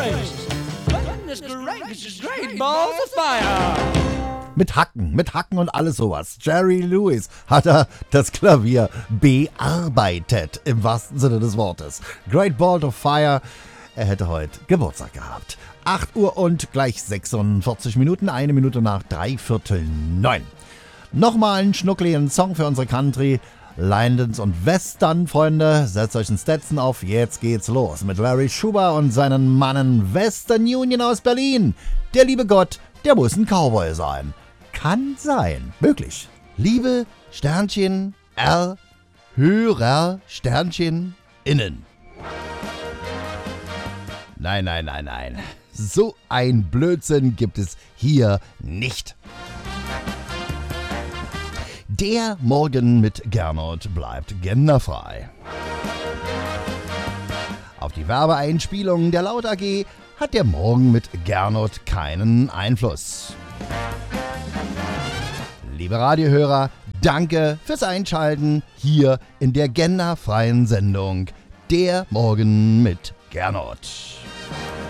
gracious. Goodness gracious, great balls of fire. Mit Hacken und alles sowas. Jerry Lewis hat er das Klavier bearbeitet, im wahrsten Sinne des Wortes. Great Ball of Fire, er hätte heute Geburtstag gehabt. 8 Uhr und gleich 46 Minuten, 1 Minute nach 8:45. Nochmal einen schnuckligen Song für unsere Country, Lindens und Western, Freunde. Setzt euch einen Stetson auf, jetzt geht's los mit Larry Schuber und seinen Mannen Western Union aus Berlin. Der liebe Gott, der muss ein Cowboy sein. Kann sein. Möglich. Liebe Sternchen R, Hörer Sternchen innen. Nein. So ein Blödsinn gibt es hier nicht. Der Morgen mit Gernot bleibt genderfrei. Auf die Werbeeinspielung der Laut AG hat der Morgen mit Gernot keinen Einfluss. Liebe Radiohörer, danke fürs Einschalten hier in der genderfreien Sendung Der Morgen mit Gernot.